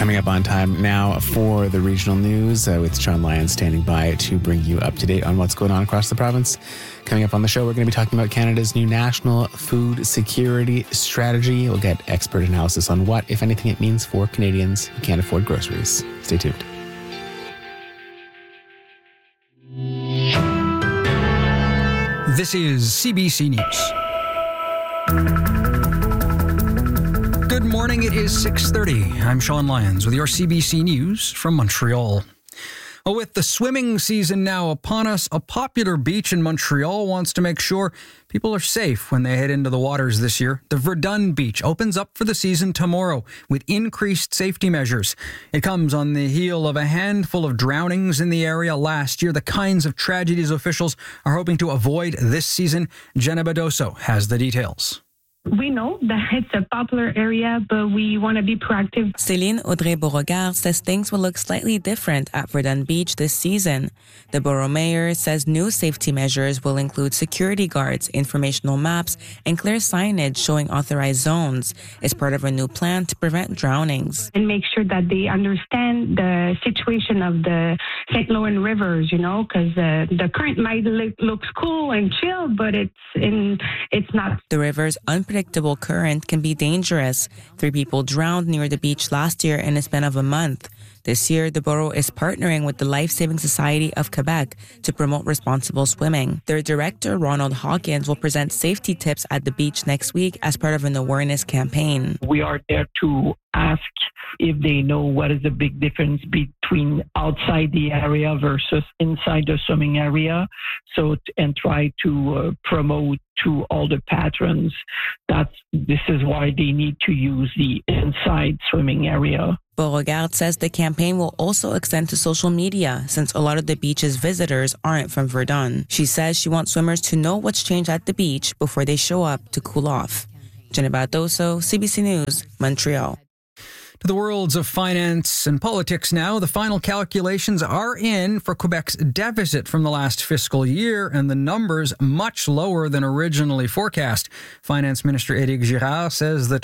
Coming up on time now for the regional news with Sean Lyons standing by to bring you up to date on what's going on across the province. Coming up on the show, we're going to be talking about Canada's new national food security strategy. We'll get expert analysis on what, if anything, it means for Canadians who can't afford groceries. Stay tuned. This is CBC News. Good morning, it is 6:30. I'm Sean Lyons with your CBC News from Montreal. Well, with the swimming season now upon us, a popular beach in Montreal wants to make sure people are safe when they head into the waters this year. The Verdun Beach opens up for the season tomorrow with increased safety measures. It comes on the heel of a handful of drownings in the area last year, the kinds of tragedies officials are hoping to avoid this season. Jenna Badoso has the details. We know that it's a popular area, but we want to be proactive. Céline Audrey-Beauregard says things will look slightly different at Verdun Beach this season. The borough mayor says new safety measures will include security guards, informational maps, and clear signage showing authorized zones. It's part of a new plan to prevent drownings. And make sure that they understand the situation of the St. Lawrence rivers, because the current might looks cool and chill, but it's not. The river's unpredictable current can be dangerous. 3 people drowned near the beach last year in a span of a month. This year, the borough is partnering with the Life Saving Society of Quebec to promote responsible swimming. Their director, Ronald Hawkins, will present safety tips at the beach next week as part of an awareness campaign. We are there to ask if they know what is the big difference between outside the area versus inside the swimming area. And try to promote to all the patrons that this is why they need to use the inside swimming area. Beauregard says the campaign will also extend to social media since a lot of the beach's visitors aren't from Verdun. She says she wants swimmers to know what's changed at the beach before they show up to cool off. Jenna Badoso, CBC News, Montreal. To the worlds of finance and politics now, the final calculations are in for Quebec's deficit from the last fiscal year, and the numbers much lower than originally forecast. Finance Minister Éric Girard says the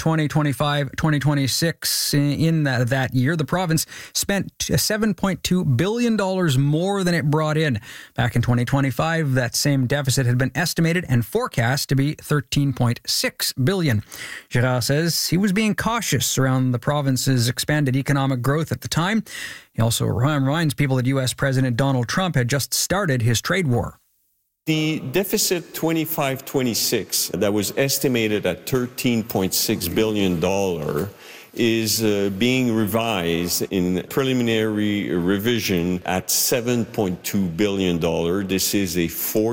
2025-2026 in that year, the province spent $7.2 billion more than it brought in. Back in 2025, that same deficit had been estimated and forecast to be $13.6 billion. Girard says he was being cautious around the province's expanded economic growth at the time. He also reminds people that U.S. President Donald Trump had just started his trade war. The deficit 25-26 that was estimated at $13.6 billion is being revised in preliminary revision at $7.2 billion. This is a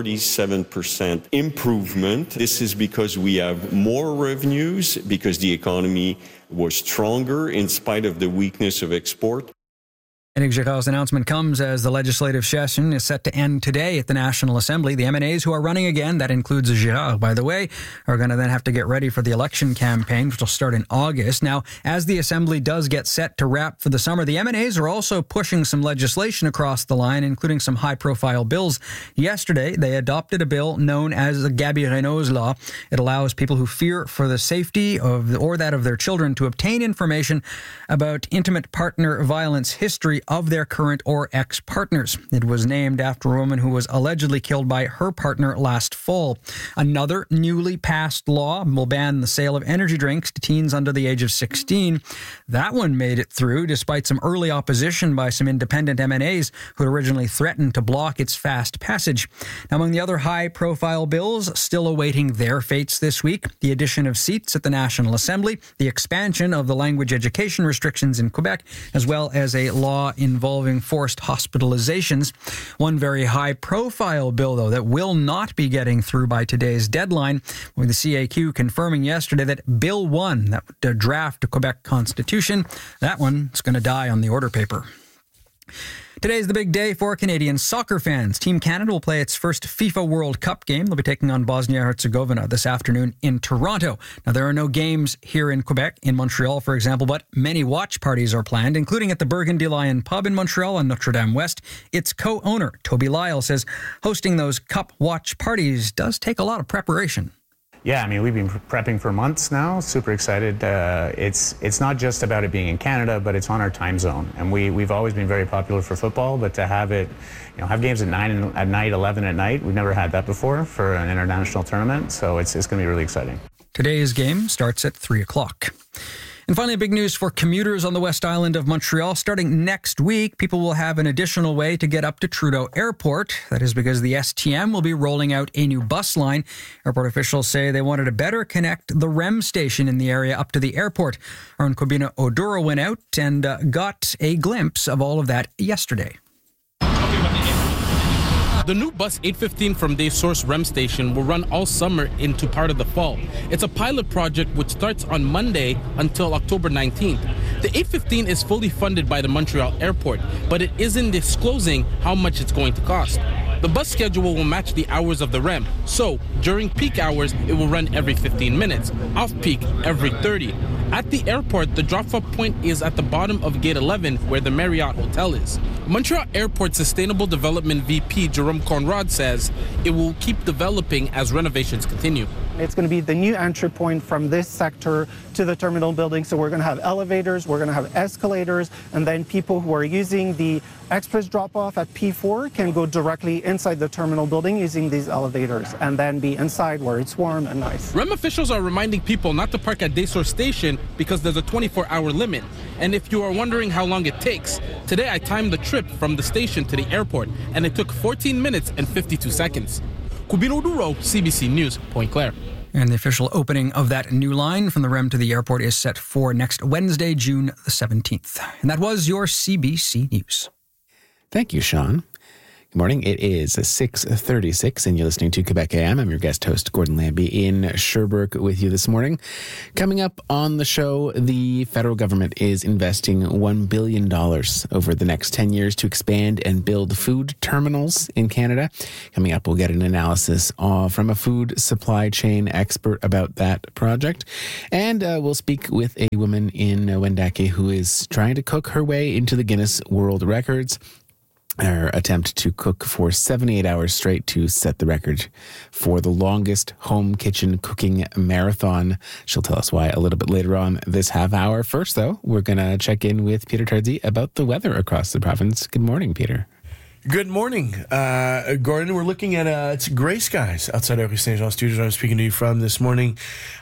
47% improvement. This is because we have more revenues, because the economy was stronger in spite of the weakness of export. Éric Girard's announcement comes as the legislative session is set to end today at the National Assembly. The MNAs who are running again, that includes Girard, by the way, are going to then have to get ready for the election campaign, which will start in August. Now, as the Assembly does get set to wrap for the summer, the MNAs are also pushing some legislation across the line, including some high-profile bills. Yesterday, they adopted a bill known as the Gaby Renault's Law. It allows people who fear for the safety of or that of their children to obtain information about intimate partner violence history of their current or ex-partners. It was named after a woman who was allegedly killed by her partner last fall. Another newly passed law will ban the sale of energy drinks to teens under the age of 16. That one made it through despite some early opposition by some independent MNAs who had originally threatened to block its fast passage. Now, among the other high-profile bills still awaiting their fates this week, the addition of seats at the National Assembly, the expansion of the language education restrictions in Quebec, as well as a law involving forced hospitalizations. One very high-profile bill, though, that will not be getting through by today's deadline, with the CAQ confirming yesterday that Bill 1, that would draft a Quebec Constitution, that one is going to die on the order paper. Today's the big day for Canadian soccer fans. Team Canada will play its first FIFA World Cup game. They'll be taking on Bosnia-Herzegovina this afternoon in Toronto. Now, there are no games here in Quebec, in Montreal, for example, but many watch parties are planned, including at the Burgundy Lion pub in Montreal on Notre Dame West. Its co-owner, Toby Lyle, says hosting those cup watch parties does take a lot of preparation. Yeah, I mean, we've been prepping for months now. Super excited. It's not just about it being in Canada, but it's on our time zone. And we've always been very popular for football, but to have it, have games at 9 at night, 11 at night, we've never had that before for an international tournament. So it's going to be really exciting. Today's game starts at 3 o'clock. And finally, big news for commuters on the West Island of Montreal. Starting next week, people will have an additional way to get up to Trudeau Airport. That is because the STM will be rolling out a new bus line. Airport officials say they wanted to better connect the REM station in the area up to the airport. Our own Kobina Oduro went out and got a glimpse of all of that yesterday. The new bus 815 from Day Source REM station will run all summer into part of the fall. It's a pilot project which starts on Monday until October 19th. The 815 is fully funded by the Montreal Airport, but it isn't disclosing how much it's going to cost. The bus schedule will match the hours of the REM, so during peak hours it will run every 15 minutes, off-peak every 30. At the airport, the drop-off point is at the bottom of Gate 11 where the Marriott Hotel is. Montreal Airport Sustainable Development VP Jerome Conrad says it will keep developing as renovations continue. It's going to be the new entry point from this sector to the terminal building. So we're going to have elevators, we're going to have escalators, and then people who are using the express drop-off at P4 can go directly inside the terminal building using these elevators and then be inside where it's warm and nice. REM officials are reminding people not to park at Day Source Station because there's a 24-hour limit. And if you are wondering how long it takes, today I timed the trip from the station to the airport, and it took 14 minutes and 52 seconds. Kobina Oduro, CBC News, Point Claire. And the official opening of that new line from the REM to the airport is set for next Wednesday, June the 17th. And that was your CBC News. Thank you, Sean. Good morning. It is 6:36, and you're listening to Quebec AM. I'm your guest host, Gordon Lambie, in Sherbrooke with you this morning. Coming up on the show, the federal government is investing $1 billion over the next 10 years to expand and build food terminals in Canada. Coming up, we'll get an analysis from a food supply chain expert about that project. And we'll speak with a woman in Wendake who is trying to cook her way into the Guinness World Records. Her attempt to cook for 78 hours straight to set the record for the longest home kitchen cooking marathon. She'll tell us why a little bit later on this half hour. First, though, we're going to check in with Peter Tardy about the weather across the province. Good morning, Peter. Good morning, Gordon. We're looking at it's gray skies outside our St. Jean studios I'm speaking to you from this morning.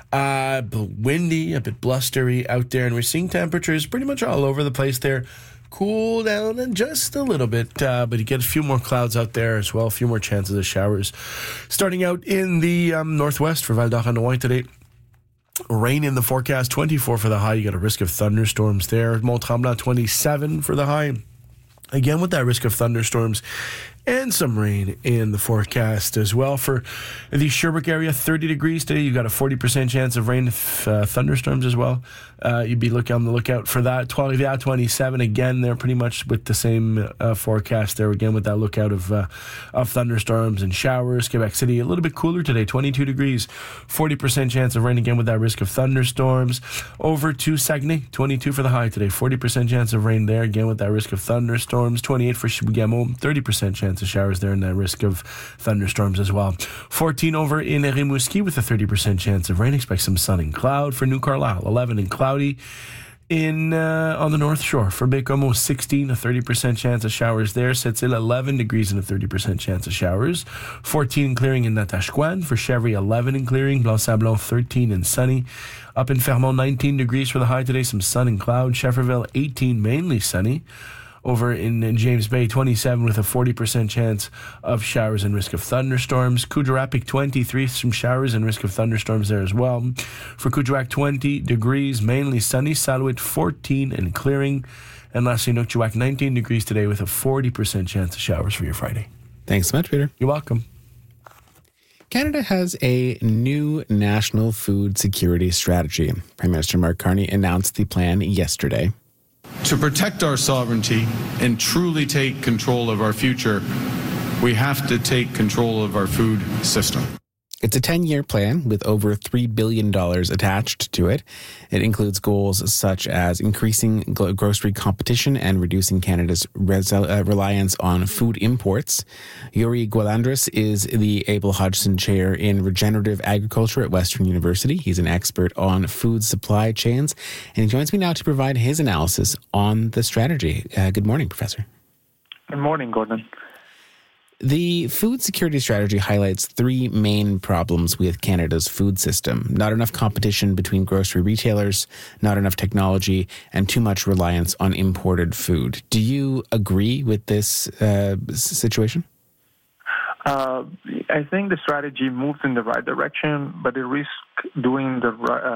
Windy, a bit blustery out there, and we're seeing temperatures pretty much all over the place there. Cool down and just a little bit, but you get a few more clouds out there as well, a few more chances of showers. Starting out in the northwest for Val d'Or today. Rain in the forecast, 24 for the high. You got a risk of thunderstorms there. Mont-Tremblant, 27 for the high. Again, with that risk of thunderstorms and some rain in the forecast as well. For the Sherbrooke area, 30 degrees today. You've got a 40% chance of rain, thunderstorms as well. You'd be on the lookout for that. 27 again. They're pretty much with the same forecast there again with that lookout of thunderstorms and showers. Quebec City, a little bit cooler today, 22 degrees. 40% chance of rain again with that risk of thunderstorms. Over to Saguenay, 22 for the high today. 40% chance of rain there again with that risk of thunderstorms. 28 for Chibougamau, 30% chance of showers there and that risk of thunderstorms as well. 14 over in Rimouski with a 30% chance of rain. Expect some sun and cloud. For New Carlisle, 11 and cloudy. In on the North Shore for Baie-Comeau, 16, a 30% chance of showers there. Sept-Îles, 11 degrees and a 30% chance of showers. 14 clearing in Natashquan. For Chevry, 11 and clearing. Blanc-Sablon, 13 and sunny. Up in Fermont, 19 degrees for the high today. Some sun and cloud. Schefferville, 18, mainly sunny. Over in James Bay, 27 with a 40% chance of showers and risk of thunderstorms. Kuujjuaq, 23, some showers and risk of thunderstorms there as well. For Kuujjuaq, 20 degrees, mainly sunny. Salouet, 14 and clearing. And lastly, Nukjuak, 19 degrees today with a 40% chance of showers for your Friday. Thanks so much, Peter. You're welcome. Canada has a new national food security strategy. Prime Minister Mark Carney announced the plan yesterday. To protect our sovereignty and truly take control of our future, we have to take control of our food system. It's a 10-year plan with over $3 billion attached to it. It includes goals such as increasing grocery competition and reducing Canada's reliance on food imports. Yuri Gwalandris is the Abel Hodgson Chair in Regenerative Agriculture at Western University. He's an expert on food supply chains, and he joins me now to provide his analysis on the strategy. Good morning, Professor. Good morning, Gordon. The food security strategy highlights three main problems with Canada's food system: not enough competition between grocery retailers, not enough technology, and too much reliance on imported food. Do you agree with this situation? I think the strategy moves in the right direction, but it risks doing the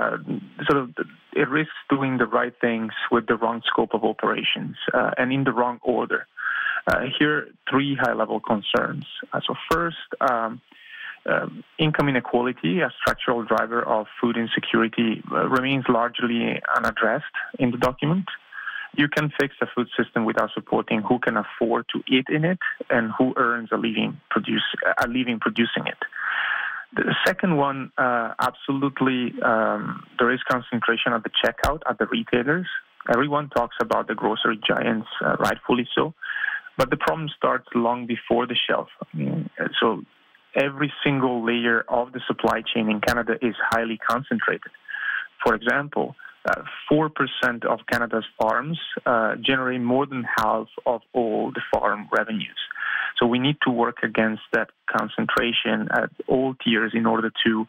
right things with the wrong scope of operations and in the wrong order. Here are three high-level concerns. So first, income inequality, a structural driver of food insecurity, remains largely unaddressed in the document. You can fix the food system without supporting who can afford to eat in it and who earns a living producing it. The second one, absolutely, there is concentration at the checkout at the retailers. Everyone talks about the grocery giants, rightfully so. But the problem starts long before the shelf. So every single layer of the supply chain in Canada is highly concentrated. For example, 4% of Canada's farms generate more than half of all the farm revenues. So we need to work against that concentration at all tiers in order to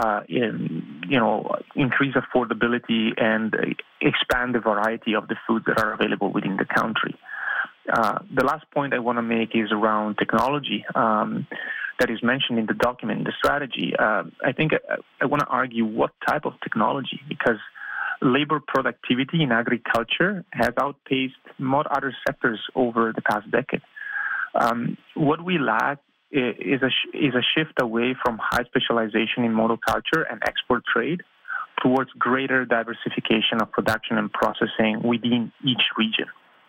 increase affordability and expand the variety of the foods that are available within the country. The last point I want to make is around technology that is mentioned in the document, the strategy. I think I want to argue what type of technology, because labor productivity in agriculture has outpaced most other sectors over the past decade. What we lack is a shift away from high specialization in monoculture and export trade towards greater diversification of production and processing within each region.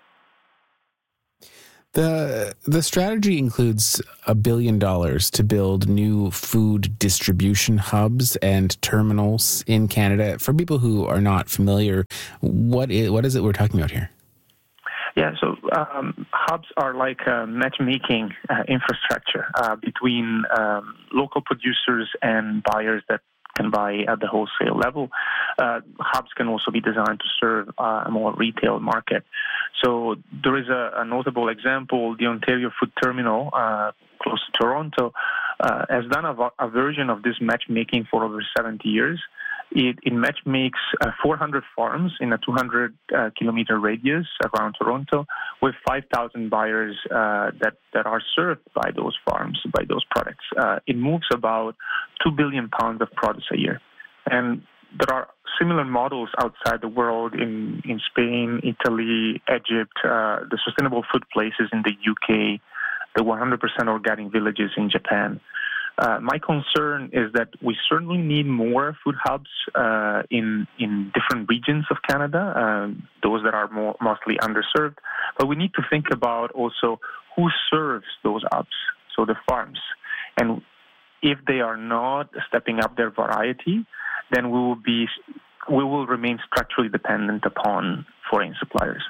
The strategy includes $1 billion to build new food distribution hubs and terminals in Canada. For people who are not familiar, what is it we're talking about here? Yeah, so hubs are like matchmaking infrastructure between local producers and buyers that can buy at the wholesale level. Hubs can also be designed to serve a more retail market. So there is a notable example. The Ontario Food Terminal, close to Toronto, has done a version of this matchmaking for over 70 years. It matchmakes 400 farms in a 200-kilometer radius around Toronto with 5,000 buyers that are served by those farms, by those products. It moves about 2 billion pounds of produce a year. And there are similar models outside the world in Spain, Italy, Egypt, the sustainable food places in the UK, the 100% organic villages in Japan. My concern is that we certainly need more food hubs in different regions of Canada, those that are mostly underserved. But we need to think about also who serves those hubs, so the farms. And if they are not stepping up their variety, then we will remain structurally dependent upon foreign suppliers.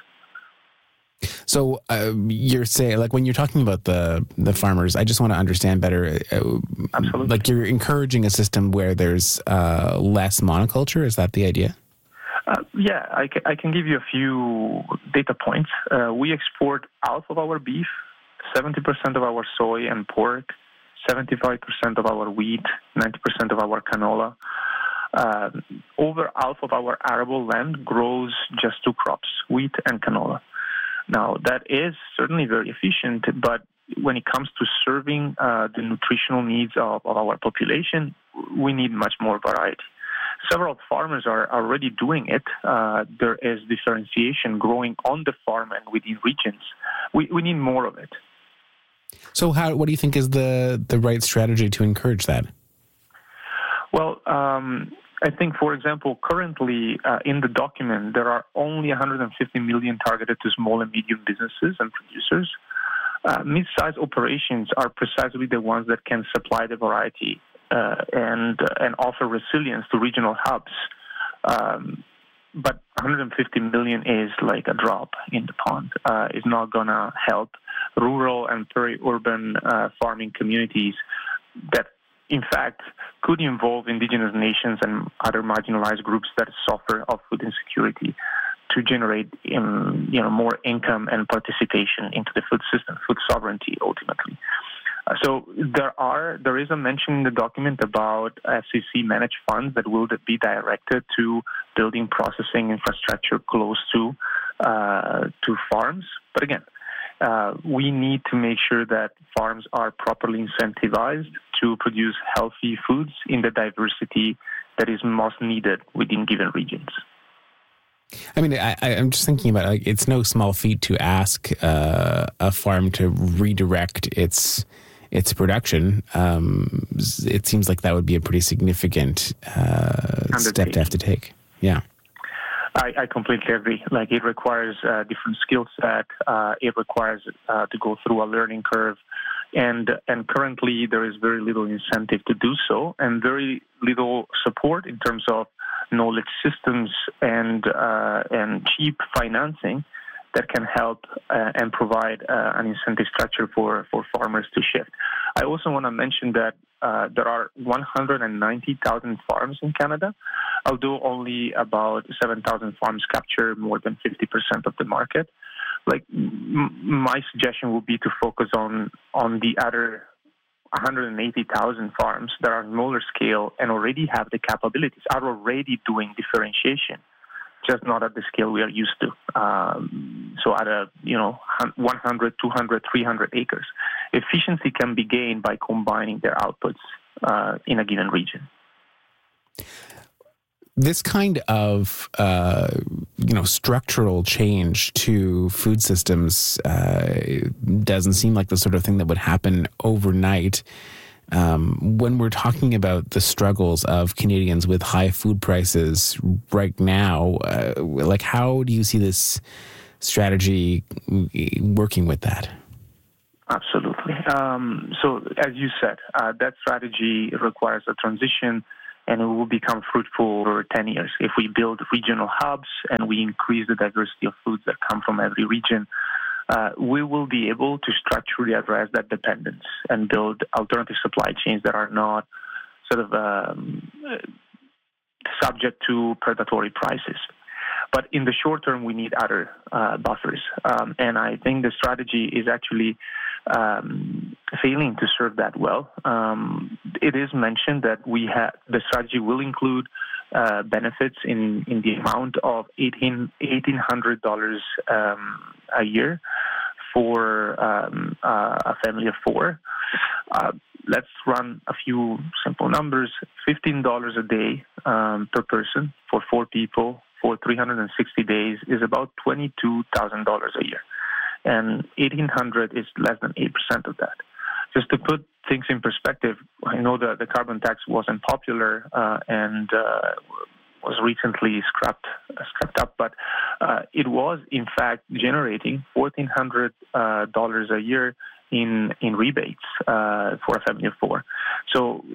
So you're saying, like, when you're talking about the farmers, I just want to understand better. Absolutely. Like, you're encouraging a system where there's less monoculture. Is that the idea? Yeah, I can give you a few data points. We export half of our beef, 70% of our soy and pork, 75% of our wheat, 90% of our canola. Over half of our arable land grows just two crops, wheat and canola. Now, that is certainly very efficient, but when it comes to serving the nutritional needs of our population, we need much more variety. Several farmers are already doing it. There is differentiation growing on the farm and within regions. We need more of it. So what do you think is the right strategy to encourage that? Well, I think, for example, currently in the document, there are only 150 million targeted to small and medium businesses and producers. Mid-sized operations are precisely the ones that can supply the variety and offer resilience to regional hubs. But 150 million is like a drop in the pond. It's not going to help rural and peri-urban farming communities that, in fact, could involve indigenous nations and other marginalized groups that suffer of food insecurity to generate more income and participation into the food system, food sovereignty, ultimately. So there is a mention in the document about FCC-managed funds that will be directed to building processing infrastructure close to farms. But again, we need to make sure that farms are properly incentivized to produce healthy foods in the diversity that is most needed within given regions. I mean, I'm just thinking about, like, it's no small feat to ask a farm to redirect its production. It seems like that would be a pretty significant step to have to take. Yeah. I completely agree. Like, it requires a different skill set. It requires to go through a learning curve. And currently there is very little incentive to do so, and very little support in terms of knowledge systems and cheap financing that can help and provide an incentive structure for farmers to shift. I also want to mention that there are 190,000 farms in Canada, although only about 7,000 farms capture more than 50% of the market. Like, my suggestion would be to focus on the other 180,000 farms that are smaller scale and already have the capabilities, are already doing differentiation, just not at the scale we are used to. So at 100, 200, 300 acres. Efficiency can be gained by combining their outputs in a given region. This kind of structural change to food systems doesn't seem like the sort of thing that would happen overnight. When we're talking about the struggles of Canadians with high food prices right now, how do you see this strategy working with that? Absolutely. So as you said, that strategy requires a transition, and it will become fruitful over 10 years. If we build regional hubs and we increase the diversity of foods that come from every region, we will be able to structurally address that dependence and build alternative supply chains that are not sort of subject to predatory prices. But in the short term, we need other buffers. And I think the strategy is actually failing to serve that well. It is mentioned that the strategy will include benefits in the amount of $1,800 a year for a family of four. Let's run a few simple numbers. $15 a day per person for 4 people for 360 days is about $22,000 a year. And $1,800 is less than 8% of that. Just to put things in perspective, I know that the carbon tax wasn't popular and was recently scrapped up, but it was in fact generating $1,400 a year in rebates for a family of 4. So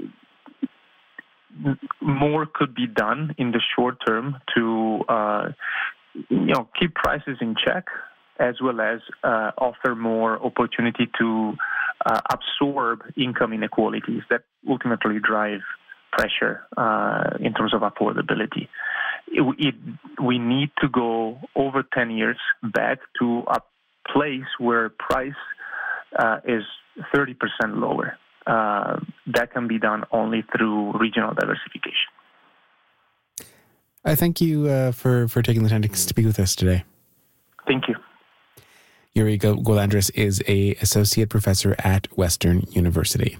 more could be done in the short term to keep prices in check, as well as offer more opportunity to absorb income inequalities that ultimately drive pressure in terms of affordability. We need to go over 10 years back to a place where price is 30% lower. That can be done only through regional diversification. I thank you for taking the time to speak with us today. Thank you. Yuri Golandris is an associate professor at Western University.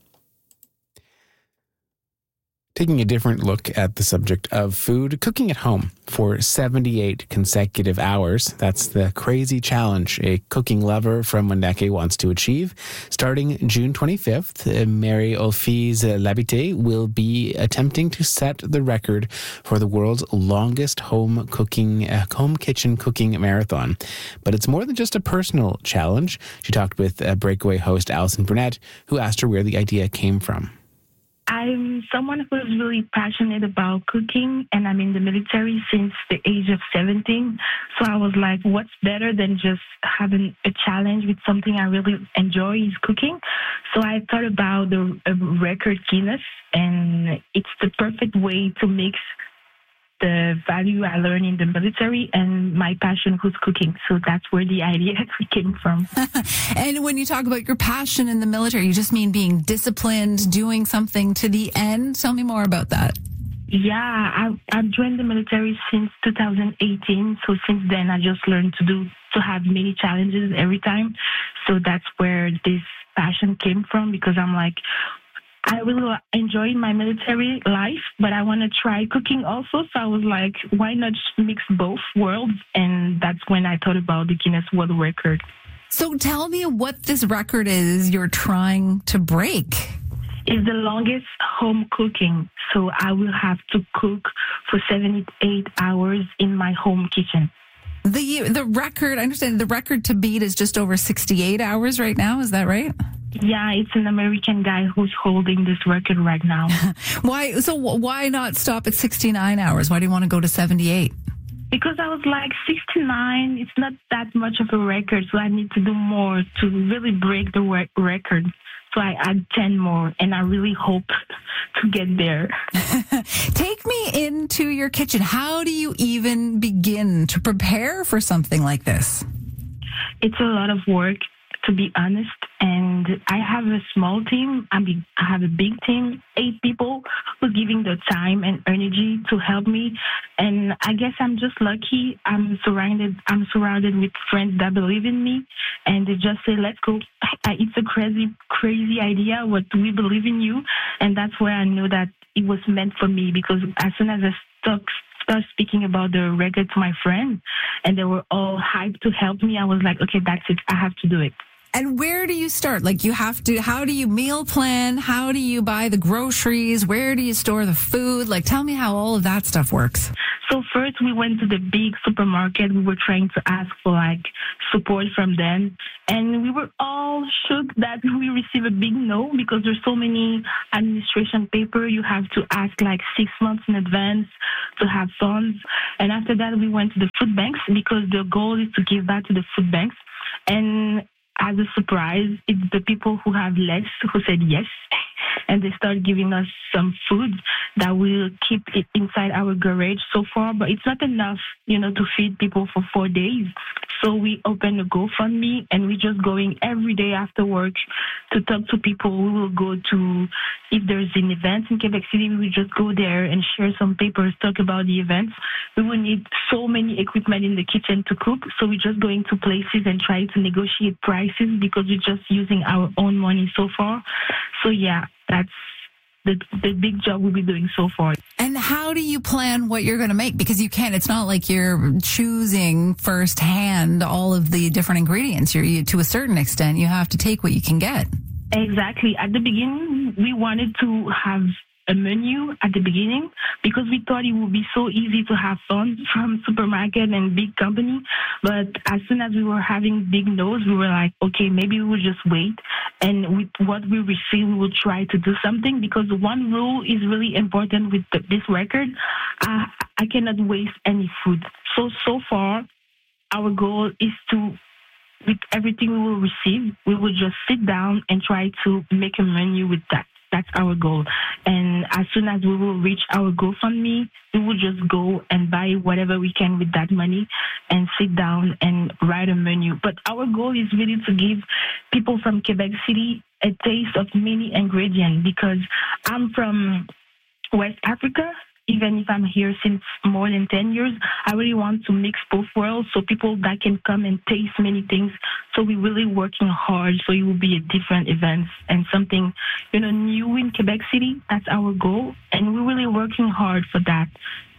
Taking a different look at the subject of food, cooking at home for 78 consecutive hours. That's the crazy challenge a cooking lover from Wendake wants to achieve. Starting June 25th, Marie-Olphise Labité will be attempting to set the record for the world's longest home kitchen cooking marathon. But it's more than just a personal challenge. She talked with Breakaway host Alison Burnett, who asked her where the idea came from. I'm someone who's really passionate about cooking, and I'm in the military since the age of 17. So I was like, what's better than just having a challenge with something I really enjoy is cooking. So I thought about the record Guinness, and it's the perfect way to mix the value I learned in the military and my passion who's cooking. So that's where the idea came from. And when you talk about your passion in the military, you just mean being disciplined, doing something to the end? Tell me more about that. Yeah, I've joined the military since 2018. So since then, I just learned to have many challenges every time. So that's where this passion came from, because I'm like, I really enjoy my military life, but I want to try cooking also. So I was like, why not mix both worlds? And that's when I thought about the Guinness World Record. So tell me what this record is you're trying to break. It's the longest home cooking. So I will have to cook for 78 hours in my home kitchen. The record, I understand the record to beat is just over 68 hours right now. Is that right? Yeah, it's an American guy who's holding this record right now. Why not stop at 69 hours? Why do you want to go to 78? Because I was like, 69, it's not that much of a record, so I need to do more to really break the record. So I add 10 more, and I really hope to get there. Take me into your kitchen. How do you even begin to prepare for something like this? It's a lot of work, to be honest, and I have a small team. I have a big team, 8 people who's giving their time and energy to help me. And I guess I'm just lucky. I'm surrounded with friends that believe in me, and they just say, let's go. It's a crazy idea, but we believe in you. And that's where I know that it was meant for me, because as soon as I start speaking about the record to my friends, and they were all hyped to help me, I was like, okay, that's it. I have to do it. And where do you start? Like, how do you meal plan? How do you buy the groceries? Where do you store the food? Like, tell me how all of that stuff works. So first we went to the big supermarket. We were trying to ask for support from them. And we were all shook that we received a big no, because there's so many administration paper. You have to ask 6 months in advance to have funds. And after that, we went to the food banks, because the goal is to give back to the food banks. And as a surprise, it's the people who have less who said yes. And they start giving us some food that we'll keep it inside our garage so far. But it's not enough, to feed people for 4 days. So we opened a GoFundMe, and we're just going every day after work to talk to people. We will go to, if there's an event in Quebec City, we will just go there and share some papers, talk about the events. We will need so many equipment in the kitchen to cook. So we're just going to places and try to negotiate prices, because we're just using our own money so far. So yeah, that's the big job we'll be doing so far. And how do you plan what you're going to make? Because it's not like you're choosing firsthand all of the different ingredients. To a certain extent, you have to take what you can get. Exactly. At the beginning, we wanted to have a menu at the beginning, because we thought it would be so easy to have funds from supermarket and big company. But as soon as we were having big no's, we were like, okay, maybe we will just wait. And with what we receive, we will try to do something, because one rule is really important with this record. I cannot waste any food. So far, our goal is to, with everything we will receive, we will just sit down and try to make a menu with that. That's our goal. And as soon as we will reach our GoFundMe, we will just go and buy whatever we can with that money and sit down and write a menu. But our goal is really to give people from Quebec City a taste of many ingredients, because I'm from West Africa. Even if I'm here since more than 10 years, I really want to mix both worlds, so people that can come and taste many things. So we're really working hard, so it will be a different event and something, new in Quebec City. That's our goal, and we're really working hard for that.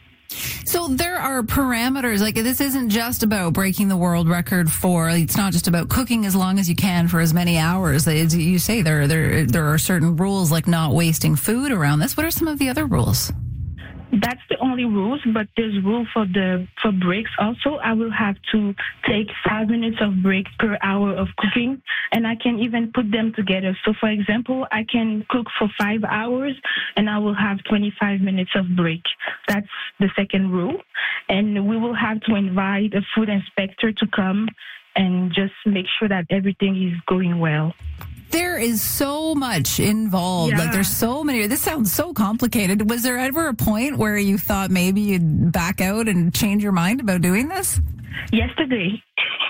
So there are parameters. This isn't just about breaking the world record it's not just about cooking as long as you can for as many hours. As you say, there are certain rules, like not wasting food around this. What are some of the other rules? That's the only rules, but there's rule for breaks also. I will have to take 5 minutes of break per hour of cooking, and I can even put them together. So, for example, I can cook for 5 hours, and I will have 25 minutes of break. That's the second rule. And we will have to invite a food inspector to come and just make sure that everything is going well. There is so much involved. Yeah. Like, there's so many. This sounds so complicated. Was there ever a point where you thought maybe you'd back out and change your mind about doing this? Yesterday.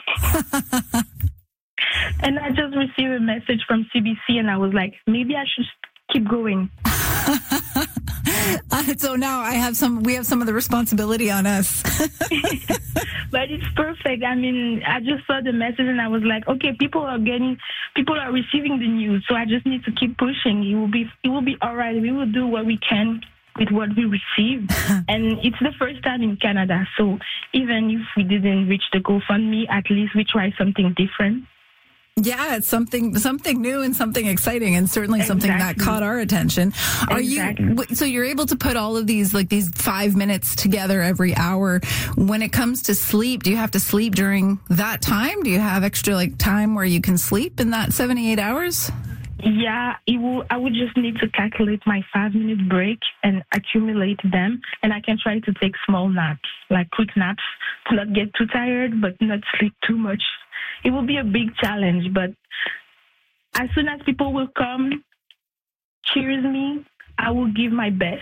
And I just received a message from CBC, and I was like, maybe I should keep going. So now we have some of the responsibility on us. But it's perfect. I mean, I just saw the message and I was like, okay, people are receiving the news, so I just need to keep pushing. It will be all right. We will do what we can with what we received. And it's the first time in Canada, so even if we didn't reach the GoFundMe, at least we try something different. Yeah, it's something new and something exciting, and certainly something that caught our attention. So you're able to put all of these 5 minutes together every hour. When it comes to sleep, do you have to sleep during that time? Do you have extra time where you can sleep in that 78 hours? Yeah, I would just need to calculate my 5-minute break and accumulate them, and I can try to take small naps, like quick naps, to not get too tired but not sleep too much. It will be a big challenge, but as soon as people will come, cheers me, I will give my best.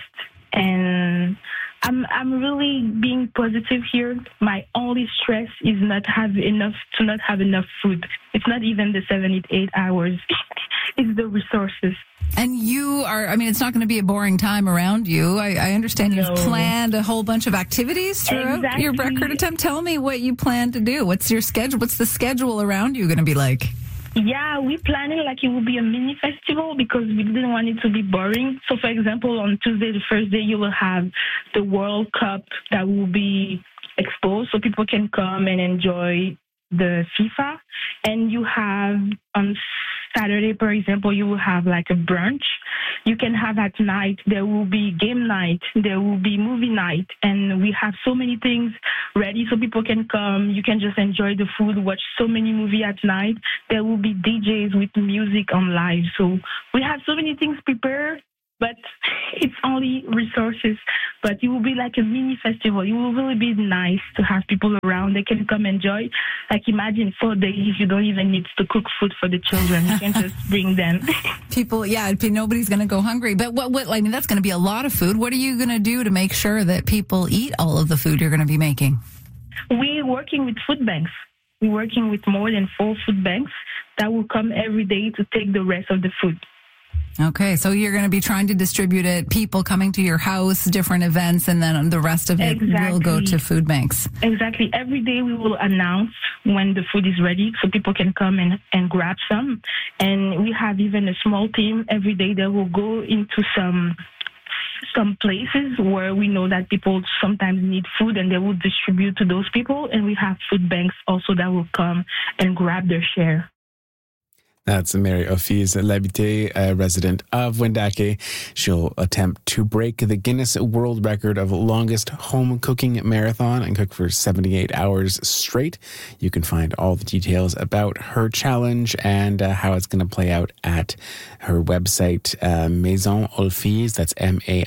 And I'm really being positive here. My only stress is not have enough food. It's not even the 78 hours. It's the resources. And it's not going to be a boring time around you. I understand you've planned a whole bunch of activities throughout your record attempt. Tell me what you plan to do. What's your schedule? What's the schedule around you going to be like? Yeah, we're planning like it will be a mini festival because we didn't want it to be boring. So, for example, on Tuesday, the first day, you will have the World Cup that will be exposed so people can come and enjoy the FIFA. And you have on Saturday, for example, you will have like a brunch. You can have at night, there will be game night, there will be movie night, and we have so many things ready so people can come. You can just enjoy the food, watch so many movies at night. There will be DJs with music on live. So we have so many things prepared, but it's only resources. But it will be like a mini festival. It will really be nice to have people around. They can come enjoy. Like imagine 4 days you don't even need to cook food for the children. You can just bring them. Nobody's going to go hungry. But that's going to be a lot of food. What are you going to do to make sure that people eat all of the food you're going to be making? We're working with food banks. We're working with more than 4 food banks that will come every day to take the rest of the food. Okay, so you're going to be trying to distribute it, people coming to your house, different events, and then the rest of it will go to food banks. Exactly. Every day we will announce when the food is ready so people can come and grab some. And we have even a small team every day that will go into some places where we know that people sometimes need food and they will distribute to those people. And we have food banks also that will come and grab their share. That's Mary Office Labité, a resident of Wendake. She'll attempt to break the Guinness World Record of longest home cooking marathon and cook for 78 hours straight. You can find all the details about her challenge and how it's going to play out at her website, Maison Olfise. That's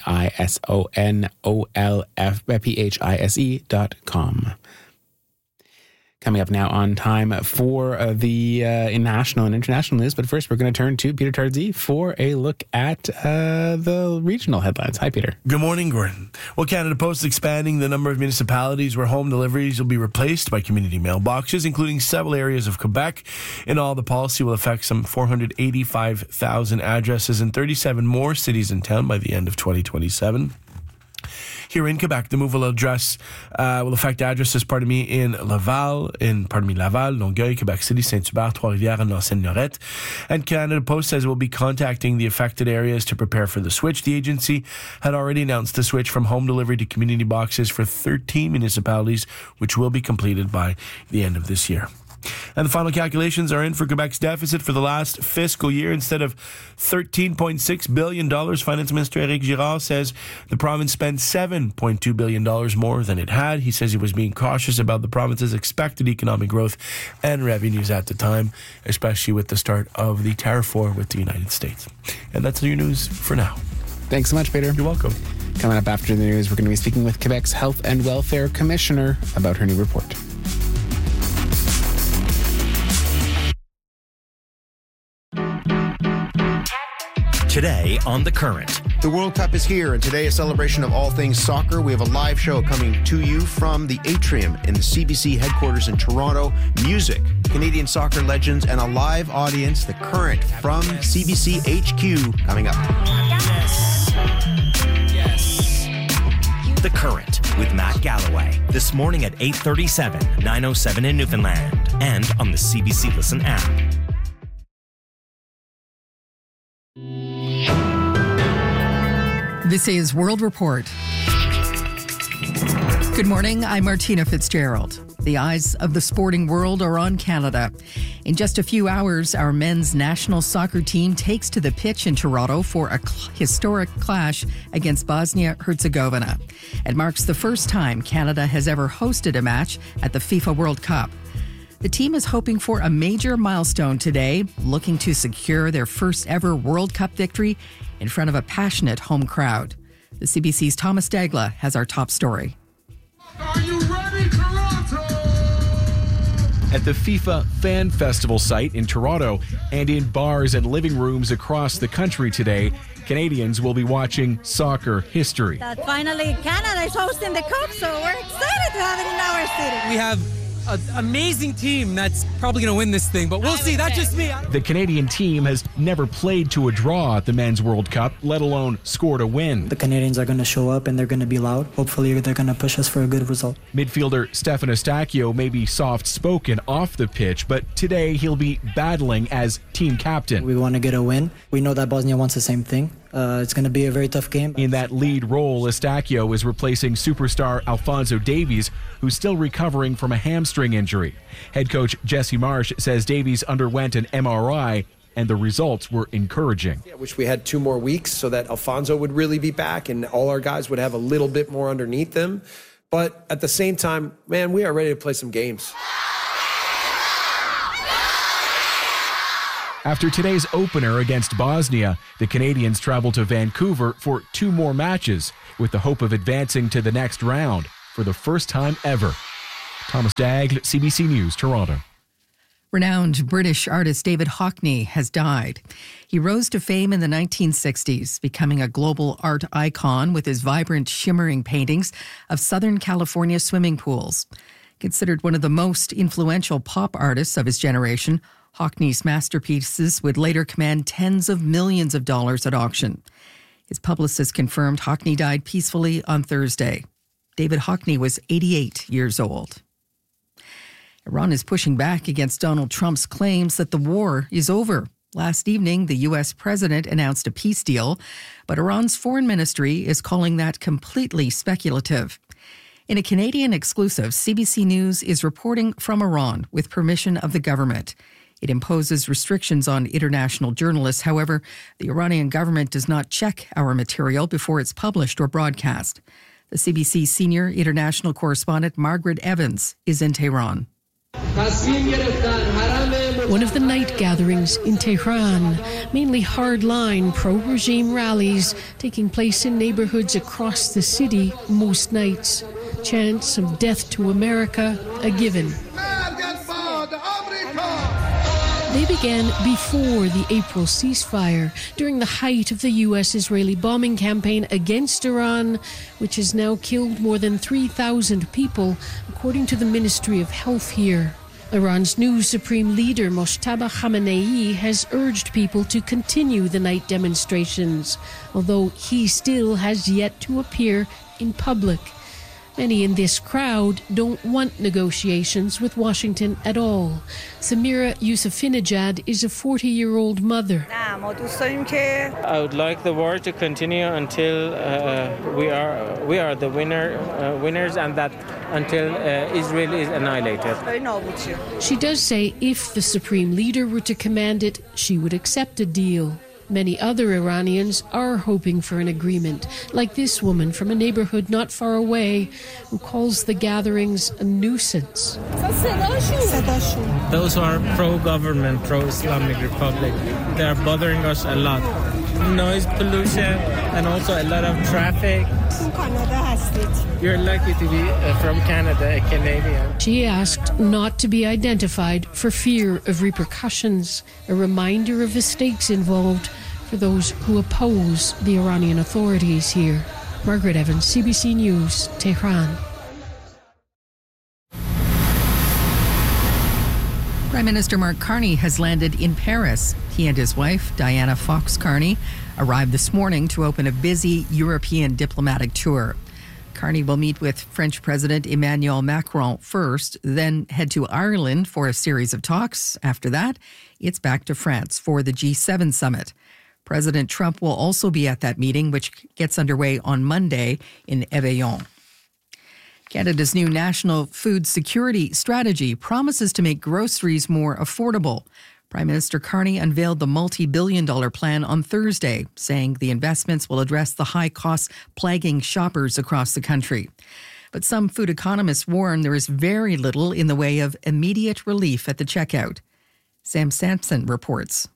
MaisonOlfPhise.com. Coming up now on time for the national and international news. But first, we're going to turn to Peter Tardy for a look at the regional headlines. Hi, Peter. Good morning, Gordon. Well, Canada Post is expanding the number of municipalities where home deliveries will be replaced by community mailboxes, including several areas of Quebec. In all, the policy will affect some 485,000 addresses in 37 more cities and towns by the end of 2027. Here in Quebec, the move will affect addresses, in Laval, Longueuil, Quebec City, Saint-Hubert, Trois-Rivières, and La Seine-Lorette. And Canada Post says it will be contacting the affected areas to prepare for the switch. The agency had already announced the switch from home delivery to community boxes for 13 municipalities, which will be completed by the end of this year. And the final calculations are in for Quebec's deficit for the last fiscal year. Instead of $13.6 billion, Finance Minister Éric Girard says the province spent $7.2 billion more than it had. He says he was being cautious about the province's expected economic growth and revenues at the time, especially with the start of the tariff war with the United States. And that's your news for now. Thanks so much, Peter. You're welcome. Coming up after the news, we're going to be speaking with Quebec's Health and Welfare Commissioner about her new report. Today on The Current. The World Cup is here, and today a celebration of all things soccer. We have a live show coming to you from the Atrium in the CBC headquarters in Toronto. Music, Canadian soccer legends, and a live audience. The Current from CBC HQ coming up. The Current with Matt Galloway. This morning at 8:37, 9:07 in Newfoundland, and on the CBC Listen app. This is World Report. Good morning, I'm Martina Fitzgerald. The eyes of the sporting world are on Canada. In just a few hours, our men's national soccer team takes to the pitch in Toronto for a historic clash against Bosnia-Herzegovina. It marks the first time Canada has ever hosted a match at the FIFA World Cup. The team is hoping for a major milestone today, looking to secure their first ever World Cup victory in front of a passionate home crowd. The CBC's Thomas Dagla has our top story. Are you ready, Toronto? At the FIFA Fan Festival site in Toronto and in bars and living rooms across the country today, Canadians will be watching soccer history. That finally Canada is hosting the Cup, so we're excited to have it in our city. We have an amazing team that's probably going to win this thing, but we'll see. That's just me. The Canadian team has never played to a draw at the Men's World Cup, let alone scored a win. The Canadians are going to show up and they're going to be loud. Hopefully they're going to push us for a good result. Midfielder Stefan Eustáquio may be soft-spoken off the pitch, but today he'll be battling as team captain. We want to get a win. We know that Bosnia wants the same thing. It's going to be a very tough game. In that lead role, Eustáquio is replacing superstar Alphonso Davies, who's still recovering from a hamstring injury. Head coach Jesse Marsh says Davies underwent an MRI and the results were encouraging. I wish we had 2 more weeks so that Alphonso would really be back and all our guys would have a little bit more underneath them. But at the same time, man, we are ready to play some games. After today's opener against Bosnia, the Canadians travel to Vancouver for 2 more matches with the hope of advancing to the next round for the first time ever. Thomas Dagg, CBC News, Toronto. Renowned British artist David Hockney has died. He rose to fame in the 1960s, becoming a global art icon with his vibrant, shimmering paintings of Southern California swimming pools. Considered one of the most influential pop artists of his generation, Hockney's masterpieces would later command tens of millions of dollars at auction. His publicist confirmed Hockney died peacefully on Thursday. David Hockney was 88 years old. Iran is pushing back against Donald Trump's claims that the war is over. Last evening, the U.S. president announced a peace deal, but Iran's foreign ministry is calling that completely speculative. In a Canadian exclusive, CBC News is reporting from Iran with permission of the government. It imposes restrictions on international journalists. However, the Iranian government does not check our material before it's published or broadcast. The CBC senior international correspondent Margaret Evans is in Tehran. One of the night gatherings in Tehran, mainly hardline pro-regime rallies taking place in neighborhoods across the city most nights. Chants of death to America, a given. They began before the April ceasefire, during the height of the U.S.-Israeli bombing campaign against Iran, which has now killed more than 3,000 people, according to the Ministry of Health here. Iran's new supreme leader, Mojtaba Khamenei, has urged people to continue the night demonstrations, although he still has yet to appear in public. Many in this crowd don't want negotiations with Washington at all. Samira Yusufinejad is a 40-year-old mother. I would like the war to continue until we are the winners, and that until Israel is annihilated. She does say if the supreme leader were to command it, she would accept a deal. Many other Iranians are hoping for an agreement, like this woman from a neighborhood not far away who calls the gatherings a nuisance. Those who are pro-government, pro-Islamic Republic, they are bothering us a lot. Noise pollution and also a lot of traffic. You're lucky to be from Canada, a Canadian. She asked not to be identified for fear of repercussions, a reminder of the stakes involved for those who oppose the Iranian authorities here. Margaret Evans, CBC News, Tehran. Prime Minister Mark Carney has landed in Paris. He and his wife, Diana Fox Carney, arrived this morning to open a busy European diplomatic tour. Carney will meet with French President Emmanuel Macron first, then head to Ireland for a series of talks. After that, it's back to France for the G7 summit. President Trump will also be at that meeting, which gets underway on Monday in Evian. Canada's new National Food Security Strategy promises to make groceries more affordable. Prime Minister Carney unveiled the multi-billion-dollar plan on Thursday, saying the investments will address the high costs plaguing shoppers across the country. But some food economists warn there is very little in the way of immediate relief at the checkout. Sam Sampson reports.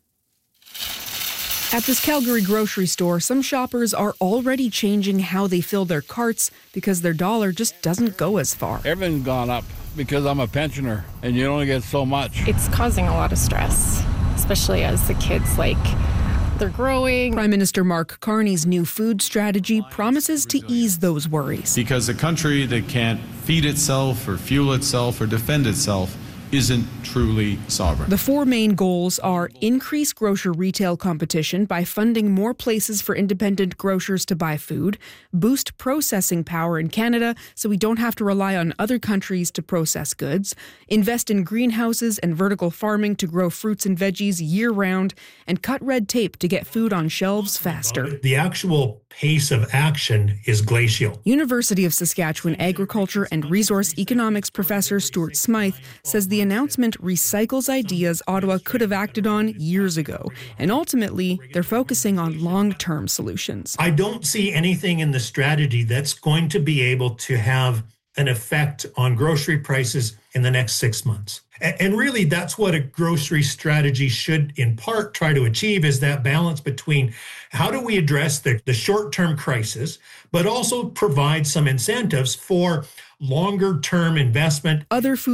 At this Calgary grocery store, some shoppers are already changing how they fill their carts because their dollar just doesn't go as far. Everything's gone up because I'm a pensioner and you only get so much. It's causing a lot of stress, especially as the kids, they're growing. Prime Minister Mark Carney's new food strategy promises to ease those worries. Because a country that can't feed itself or fuel itself or defend itself isn't truly sovereign. The four main goals are increase grocer retail competition by funding more places for independent grocers to buy food, boost processing power in Canada so we don't have to rely on other countries to process goods, invest in greenhouses and vertical farming to grow fruits and veggies year-round, and cut red tape to get food on shelves faster. The actual pace of action is glacial. University of Saskatchewan Agriculture and Resource Economics professor Stuart Smythe says the announcement recycles ideas Ottawa could have acted on years ago, and ultimately they're focusing on long-term solutions. I don't see anything in the strategy that's going to be able to have an effect on grocery prices in the next 6 months. And really, that's what a grocery strategy should, in part, try to achieve, is that balance between how do we address the short-term crisis, but also provide some incentives for longer-term investment. Other food